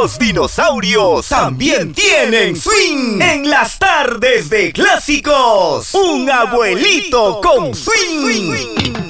Los dinosaurios también tienen swing. En las tardes de clásicos, un abuelito con swing.